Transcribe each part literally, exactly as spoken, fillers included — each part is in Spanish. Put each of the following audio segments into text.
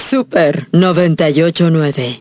Super noventa y ocho punto nueve.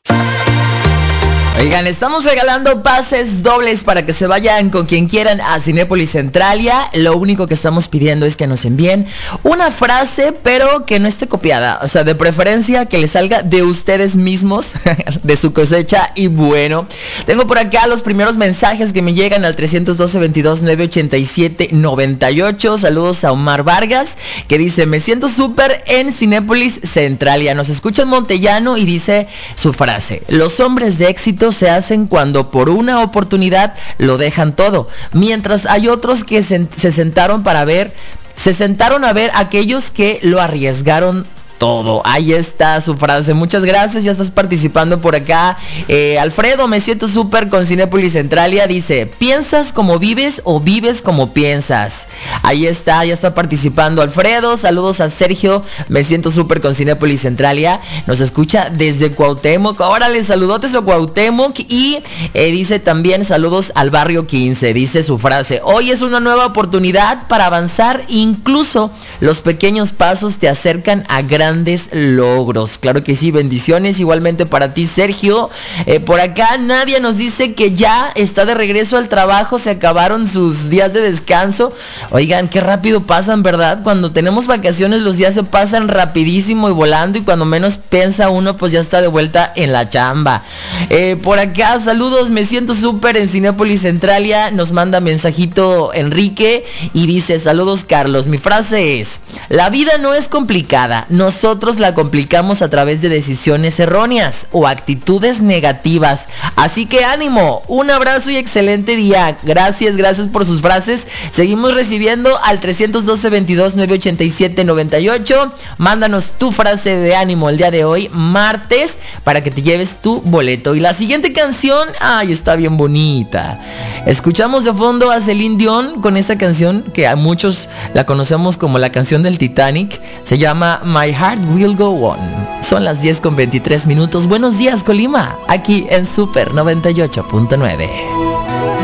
Oigan, estamos regalando pases dobles para que se vayan con quien quieran a Cinépolis Centralia. Lo único que estamos pidiendo es que nos envíen una frase, pero que no esté copiada. O sea, de preferencia que le salga de ustedes mismos, de su cosecha. Y bueno, tengo por acá los primeros mensajes que me llegan al tres uno dos, veintidós, novecientos ochenta y siete, noventa y ocho. Saludos a Omar Vargas, que dice: me siento súper en Cinépolis Centralia. Nos escucha en Montellano y dice su frase: los hombres de éxito se hacen cuando por una oportunidad lo dejan todo, mientras hay otros que se, se sentaron para ver, se sentaron a ver a aquellos que lo arriesgaron todo. Ahí está su frase. Muchas gracias, ya estás participando por acá. eh, Alfredo, me siento súper con Cinépolis Centralia, dice: ¿piensas como vives o vives como piensas? Ahí está, ya está participando Alfredo. Saludos a Sergio, me siento súper con Cinépolis Centralia, nos escucha desde Cuauhtémoc. Órale, saludotes a Cuauhtémoc. Y eh, dice también saludos al barrio quince. Dice su frase: hoy es una nueva oportunidad para avanzar, incluso los pequeños pasos te acercan a grandes logros. Claro que sí, bendiciones igualmente para ti, Sergio. Eh, por acá Nadia nos dice que ya está de regreso al trabajo, se acabaron sus días de descanso. Oigan, qué rápido pasan, ¿verdad? Cuando tenemos vacaciones los días se pasan rapidísimo y volando, y cuando menos piensa uno, pues ya está de vuelta en la chamba. Eh, por acá, saludos, me siento súper en Cinépolis Centralia. Nos manda mensajito Enrique y dice: saludos, Carlos. Mi frase es: la vida no es complicada, nosotros la complicamos a través de decisiones erróneas o actitudes negativas. Así que ánimo, un abrazo y excelente día. Gracias, gracias por sus frases. Seguimos recibiendo al tres uno dos, veintidós, novecientos ochenta y siete, noventa y ocho. Mándanos tu frase de ánimo el día de hoy, martes, para que te lleves tu boleto. Y la siguiente canción, ay, está bien bonita. Escuchamos de fondo a Celine Dion con esta canción que a muchos la conocemos como la canción del Titanic. Se llama My Heart Will Go On. Son las diez con veintitrés minutos. Buenos días, Colima, aquí en Super noventa y ocho punto nueve.